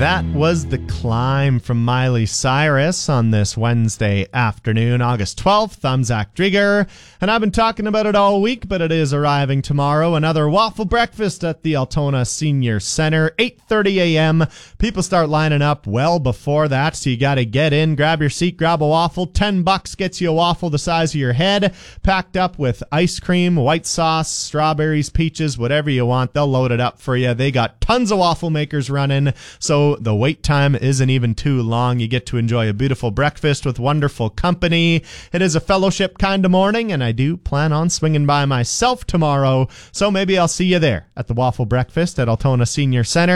That was The Climb from Miley Cyrus on this Wednesday afternoon, August 12th. I'm Zach Drieger, and I've been talking about it all week, but it is arriving tomorrow. Another waffle breakfast at the Altona Senior Center, 8:30 a.m. People start lining up well before that, so you got to get in, grab your seat, grab a waffle. $10 gets you a waffle the size of your head, packed up with ice cream, white sauce, strawberries, peaches, whatever you want. They'll load it up for you. They got tons of waffle makers running, so the wait time isn't even too long. You get to enjoy a beautiful breakfast with wonderful company. It is a fellowship kind of morning, and I do plan on swinging by myself tomorrow, so maybe I'll see you there at the waffle breakfast at Altona Senior Center.